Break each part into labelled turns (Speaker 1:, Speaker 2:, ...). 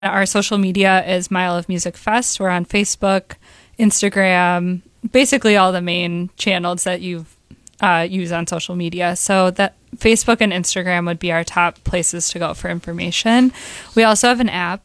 Speaker 1: Our social media is Mile of Music Fest. We're on Facebook, Instagram, basically all the main channels that you use on social media. So that Facebook and Instagram would be our top places to go for information. We also have an app,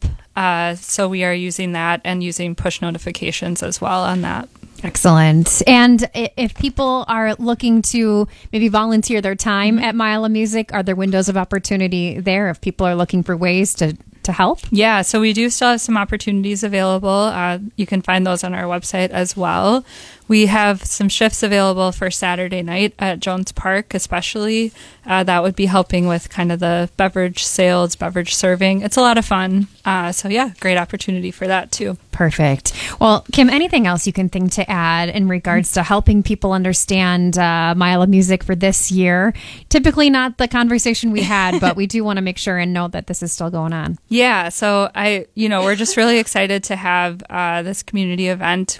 Speaker 1: so we are using that and using push notifications as well on that.
Speaker 2: Excellent. And if people are looking to maybe volunteer their time at Mile of Music, are there windows of opportunity there if people are looking for ways to help?
Speaker 1: Yeah, so we do still have some opportunities available. You can find those on our website as well. We have some shifts available for Saturday night at Jones Park, especially. That would be helping with kind of the beverage sales, beverage serving. It's a lot of fun. So yeah, great opportunity for that too.
Speaker 2: Perfect. Well, Kim, anything else you can think to add in regards to helping people understand Mile of Music for this year? Typically not the conversation we had, but we do want to make sure and know that this is still going on.
Speaker 1: Yeah, so we're just really excited to have this community event.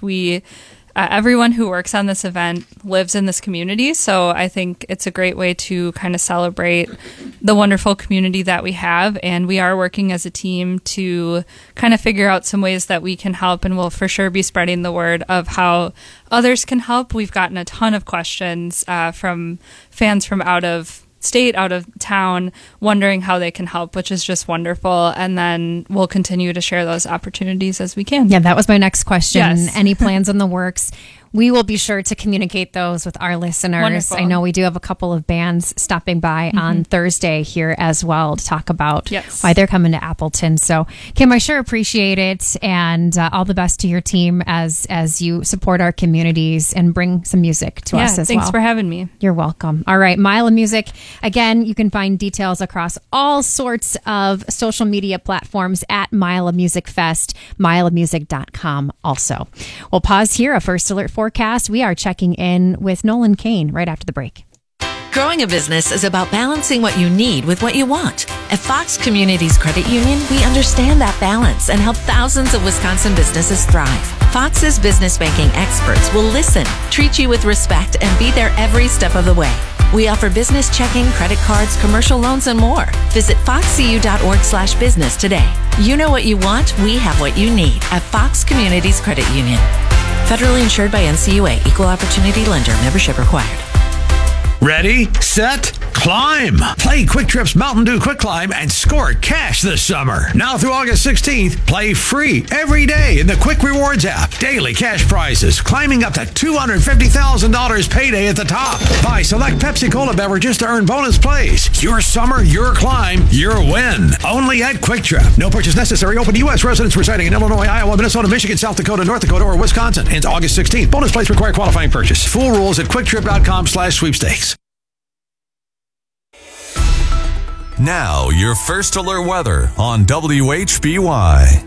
Speaker 1: Everyone who works on this event lives in this community, so I think it's a great way to kind of celebrate the wonderful community that we have, and we are working as a team to kind of figure out some ways that we can help, and we'll for sure be spreading the word of how others can help. We've gotten a ton of questions from fans from out of state, out of town, wondering how they can help, which is just wonderful. And then we'll continue to share those opportunities as we can.
Speaker 2: Yeah, that was my next question.
Speaker 1: Yes.
Speaker 2: Any plans in the works? We will be sure to communicate those with our listeners.
Speaker 1: Wonderful.
Speaker 2: I know we do have a couple of bands stopping by on Thursday here as well to talk about why they're coming to Appleton. So, Kim, I sure appreciate it, and all the best to your team as you support our communities and bring some music to us as well.
Speaker 1: Thanks for having me.
Speaker 2: You're welcome. All right, Mile of Music. Again, you can find details across all sorts of social media platforms at Mile of Music Fest, mileofmusic.com also. We'll pause here, a First Alert forecast. We are checking in with Nolan Kane right after the break.
Speaker 3: Growing a business is about balancing what you need with what you want. At Fox Communities Credit Union, we understand that balance and help thousands of Wisconsin businesses thrive. Fox's business banking experts will listen, treat you with respect, and be there every step of the way. We offer business checking, credit cards, commercial loans, and more. Visit foxcu.org/business today. You know what you want, we have what you need at Fox Communities Credit Union. Federally insured by NCUA. Equal opportunity lender. Membership required.
Speaker 4: Ready, set, climb. Play Quick Trip's Mountain Dew Quick Climb and score cash this summer. Now through August 16th, play free every day in the Quick Rewards app. Daily cash prizes climbing up to $250,000 payday at the top. Buy select Pepsi Cola beverages to earn bonus plays. Your summer, your climb, your win. Only at Quick Trip. No purchase necessary. Open to U.S. residents residing in Illinois, Iowa, Minnesota, Michigan, South Dakota, North Dakota, or Wisconsin. Ends August 16th. Bonus plays require qualifying purchase. Full rules at quicktrip.com/sweepstakes.
Speaker 5: Now, your First Alert weather on WHBY.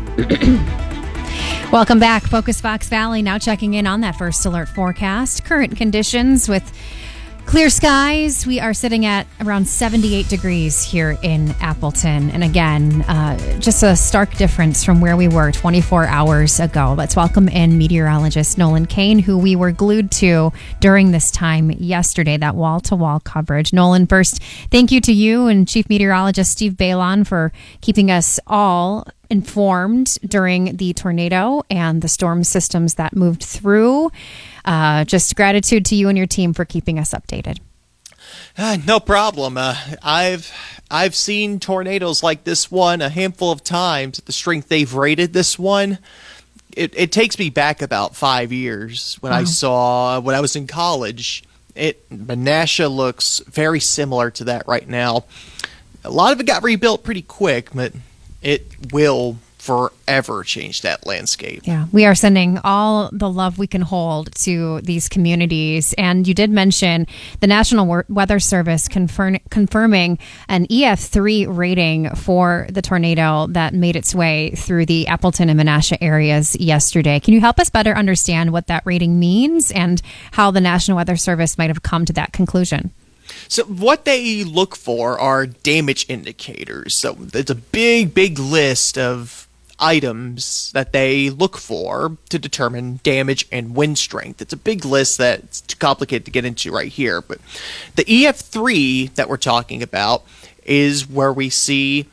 Speaker 2: Welcome back. Focus Fox Valley now checking in on that First Alert forecast. Current conditions with clear skies. We are sitting at around 78 degrees here in Appleton. And again, just a stark difference from where we were 24 hours ago. Let's welcome in meteorologist Nolan Kane, who we were glued to during this time yesterday, that wall-to-wall coverage. Nolan, first, thank you to you and Chief Meteorologist Steve Balon for keeping us all informed during the tornado and the storm systems that moved through. Just gratitude to you and your team for keeping us updated.
Speaker 6: No problem. I've seen tornadoes like this one a handful of times. At the strength they've rated this one, it takes me back about 5 years when I was in college. Menasha looks very similar to that right now. A lot of it got rebuilt pretty quick, but it will forever change that landscape.
Speaker 2: Yeah, we are sending all the love we can hold to these communities. And you did mention the National Weather Service confirming an EF3 rating for the tornado that made its way through the Appleton and Menasha areas yesterday. Can you help us better understand what that rating means and how the National Weather Service might have come to that conclusion?
Speaker 6: So what they look for are damage indicators. So it's a big list of items that they look for to determine damage and wind strength. It's a big list that's too complicated to get into right here. But the EF3 that we're talking about is where we see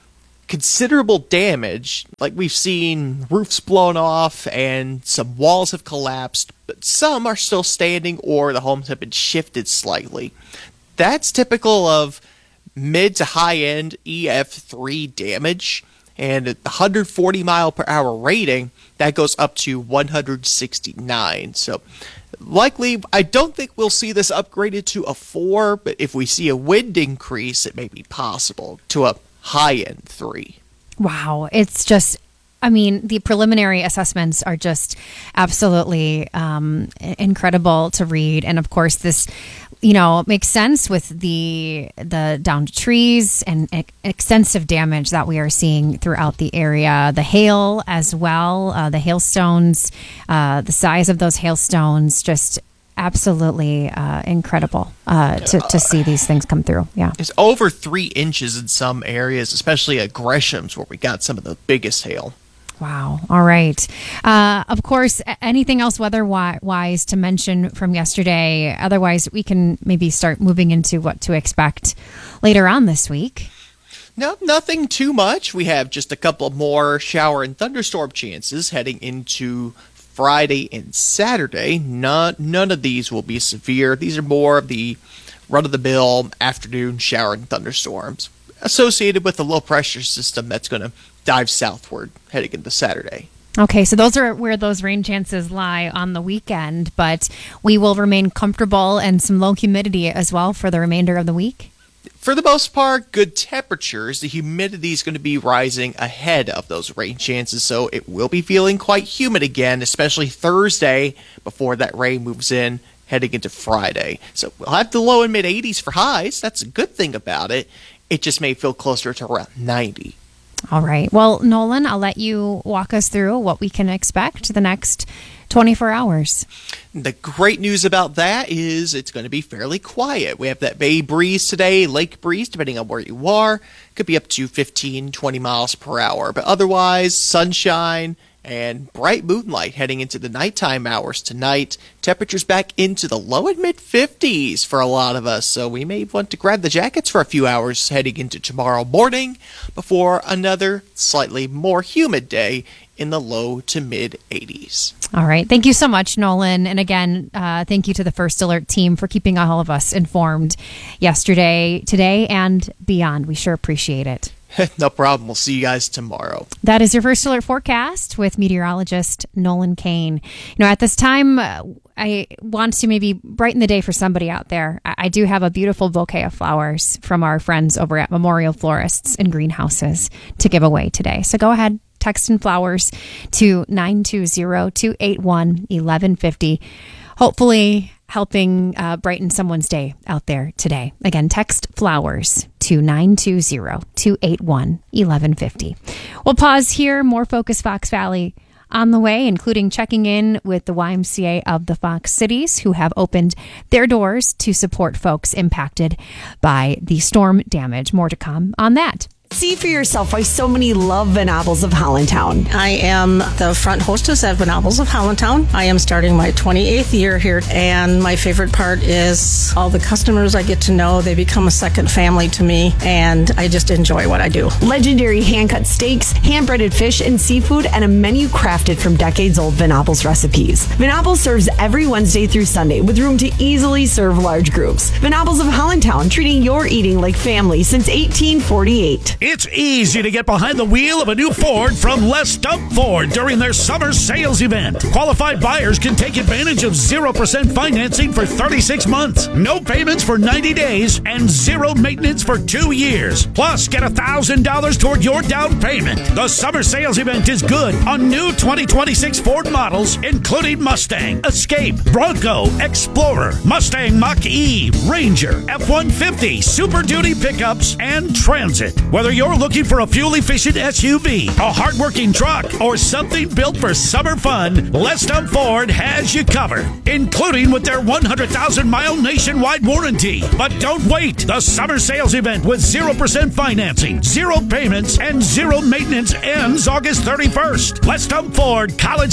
Speaker 6: considerable damage. Like we've seen roofs blown off and some walls have collapsed, but some are still standing or the homes have been shifted slightly. That's typical of mid to high end EF3 damage, and at the 140 mile per hour rating, that goes up to 169. So likely, I don't think we'll see this upgraded to a 4, but if we see a wind increase, it may be possible to a high-end 3.
Speaker 2: Wow. It's just, I mean, the preliminary assessments are just absolutely incredible to read. And of course, this, makes sense with the downed trees and extensive damage that we are seeing throughout the area. The hail as well, the hailstones, the size of those hailstones, just absolutely incredible to see these things come through. Yeah,
Speaker 6: it's over 3 inches in some areas, especially at Gresham's where we got some of the biggest hail.
Speaker 2: Wow. All right. Of course, anything else weather-wise to mention from yesterday? Otherwise, we can maybe start moving into what to expect later on this week.
Speaker 6: No, nothing too much. We have just a couple more shower and thunderstorm chances heading into Friday and Saturday. None of these will be severe. These are more of the run-of-the-mill afternoon shower and thunderstorms associated with the low-pressure system that's going to dive southward heading into Saturday.
Speaker 2: Okay, so those are where those rain chances lie on the weekend, but we will remain comfortable and some low humidity as well for the remainder of the week?
Speaker 6: For the most part, good temperatures. The humidity is going to be rising ahead of those rain chances, so it will be feeling quite humid again, especially Thursday before that rain moves in heading into Friday. So we'll have the low and mid 80s for highs. That's a good thing about it. It just may feel closer to around 90.
Speaker 2: All right. Well, Nolan, I'll let you walk us through what we can expect the next 24 hours.
Speaker 6: The great news about that is it's going to be fairly quiet. We have that bay breeze today, lake breeze, depending on where you are. Could be up to 15, 20 miles per hour. But otherwise, sunshine and bright moonlight heading into the nighttime hours tonight. Temperatures back into the low and mid 50s for a lot of us, so we may want to grab the jackets for a few hours heading into tomorrow morning before another slightly more humid day in the low to mid 80s.
Speaker 2: All right. Thank you so much, Nolan. And again, thank you to the First Alert team for keeping all of us informed yesterday, today, and beyond. We sure appreciate it.
Speaker 6: No problem. We'll see you guys tomorrow.
Speaker 2: That is your First Alert forecast with meteorologist Nolan Kane. At this time, I want to maybe brighten the day for somebody out there. I do have a beautiful bouquet of flowers from our friends over at Memorial Florists and Greenhouses to give away today. So go ahead, text in flowers to 920-281-1150. Hopefully helping brighten someone's day out there today. Again, text flowers to 920-281-1150. We'll pause here. More Focus Fox Valley on the way, including checking in with the YMCA of the Fox Cities, who have opened their doors to support folks impacted by the storm damage. More to come on that.
Speaker 7: See for yourself why so many love Venables of Hollandtown.
Speaker 8: I am the front hostess at Venables of Hollandtown. I am starting my 28th year here, and my favorite part is all the customers I get to know. They become a second family to me, and I just enjoy what I do.
Speaker 7: Legendary hand-cut steaks, hand-breaded fish and seafood, and a menu crafted from decades-old Venables recipes. Venables serves every Wednesday through Sunday with room to easily serve large groups. Venables of Hollandtown, treating your eating like family since 1848.
Speaker 9: It's easy to get behind the wheel of a new Ford from Les Stump Ford during their summer sales event. Qualified buyers can take advantage of 0% financing for 36 months, no payments for 90 days, and zero maintenance for 2 years. Plus, get $1,000 toward your down payment. The summer sales event is good on new 2026 Ford models, including Mustang, Escape, Bronco, Explorer, Mustang Mach-E, Ranger, F-150, Super Duty pickups, and Transit. Whether you're looking for a fuel-efficient SUV, a hard-working truck, or something built for summer fun, Les Stump Ford has you covered, including with their 100,000-mile nationwide warranty. But don't wait. The summer sales event with 0% financing, zero payments, and zero maintenance ends August 31st. Les Stump Ford, College